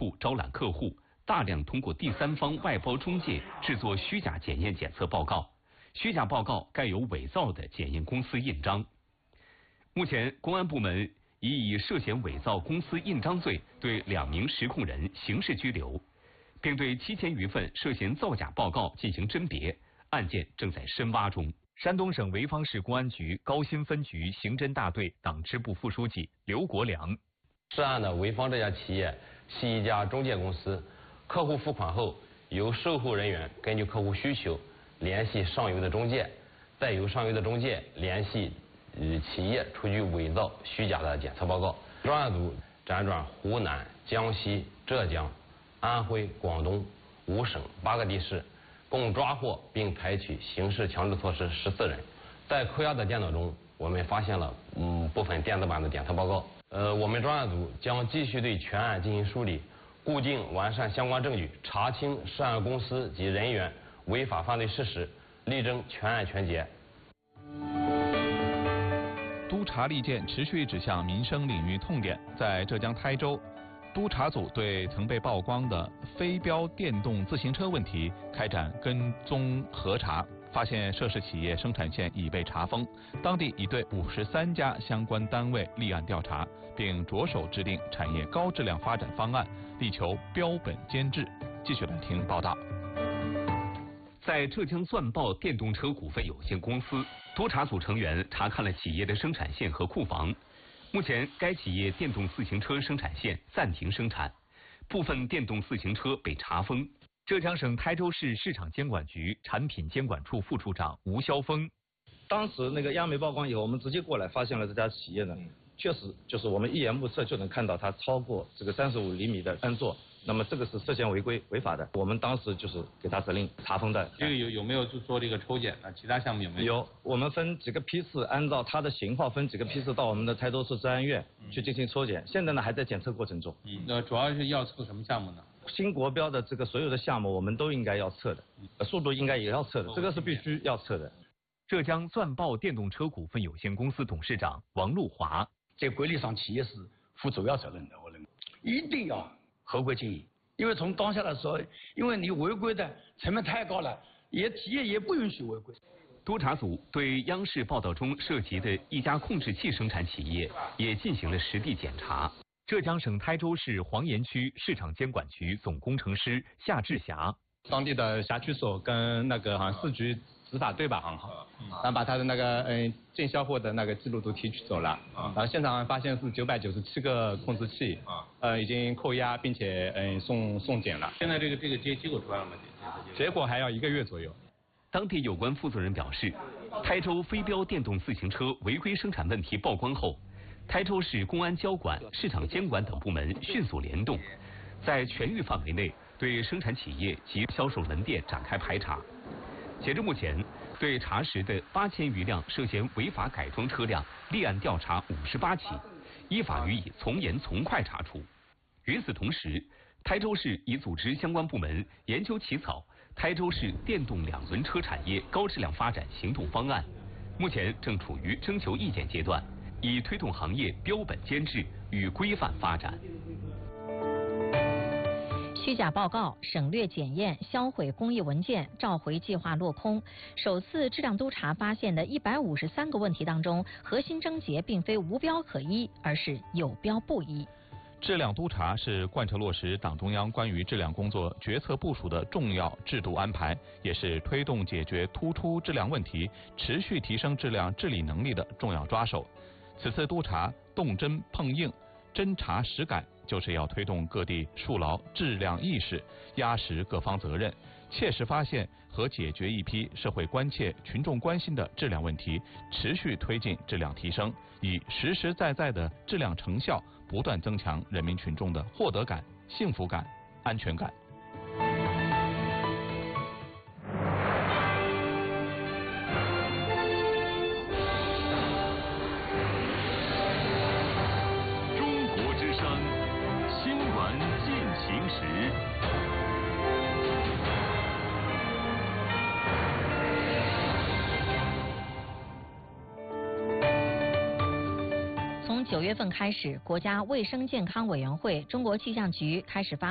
处招揽客户，大量通过第三方外包中介制作虚假检验检测报告，虚假报告盖有伪造的检验公司印章。目前，公安部门已以涉嫌伪造公司印章罪对2名实控人刑事拘留，并对7000余份涉嫌造假报告进行甄别，案件正在深挖中。 山东省潍坊市公安局高新分局刑侦大队党支部副书记刘国良。 涉案的潍坊这家企业是一家中介公司，客户付款后，由售后人员根据客户需求联系上游的中介，再由上游的中介联系企业出具伪造虚假的检测报告。专案组辗转湖南、江西、浙江、安徽、广东5省8个地市，共抓获并采取刑事强制措施14人。在扣押的电脑中，我们发现了部分电子版的检测报告。我们专案组将继续对全案进行梳理，固定完善相关证据，查清涉案公司及人员违法犯罪事实，力争全案全结。 督查利剑持续指向民生领域痛点。在浙江台州，督查组对曾被曝光的非标电动自行车问题开展跟踪核查，发现涉事企业生产线已被查封，当地已对53家相关单位立案调查，并着手制定产业高质量发展方案，力求标本兼治。继续来听报道。 在浙江钻豹电动车股份有限公司，督查组成员查看了企业的生产线和库房。目前，该企业电动自行车生产线暂停生产，部分电动自行车被查封。 浙江省台州市市场监管局产品监管处副处长吴霄峰。 当时那个央媒曝光以后，我们直接过来发现了这家企业呢，确实就是我们一眼目测就能看到它超过这个35厘米的安座，那么这个是涉嫌违法的。我们当时就是给他责令查封的。 这个有没有做这个抽检啊？其他项目有没有？ 有，我们分几个批次，按照它的型号分几个批次到我们的台州市治安院去进行抽检。现在呢还在检测过程中。 那主要是要测什么项目呢？ 新国标的这个所有的项目我们都应该要测的，速度应该也要测的，这个是必须要测的。 浙江钻豹电动车股份有限公司董事长王路华。 在管理上，企业是负主要责任的，我认为一定要合规经营。因为从当下来说，因为你违规的成本太高了，企业也不允许违规。 督查组对央视报道中涉及的一家控制器生产企业也进行了实地检查。 浙江省台州市黄岩区市场监管局总工程师夏志霞。 当地的辖区所跟那个好像市局执法队吧，然后把他的那个进销货的那个记录都提取走了，然后现场发现是997个控制器，已经扣押并且送检了。 现在这个结果出来了吗？ 结果还要1个月左右。 当地有关负责人表示，台州非标电动自行车违规生产问题曝光后，台州市公安交管、市场监管等部门迅速联动，在全域范围内对生产企业及销售门店展开排查。截至目前，对查实的8000余辆涉嫌违法改装车辆立案调查58起，依法予以从严从快查处。与此同时，台州市已组织相关部门研究起草台州市电动2轮车产业高质量发展行动方案，目前正处于征求意见阶段，以推动行业标本兼治与规范发展。 虚假报告、省略检验、销毁公益文件、召回计划落空。首次质量督查发现的153个问题当中，核心症结并非无标可依，而是有标不依。 质量督查是贯彻落实党中央关于质量工作决策部署的重要制度安排，也是推动解决突出质量问题、持续提升质量治理能力的重要抓手。此次督查动真碰硬，真查实改，就是要推动各地树牢质量意识，压实各方责任，切实发现和解决一批社会关切、群众关心的质量问题，持续推进质量提升，以实实在在的质量成效，不断增强人民群众的获得感、幸福感、安全感。 从9月份开始，国家卫生健康委员会、中国气象局开始发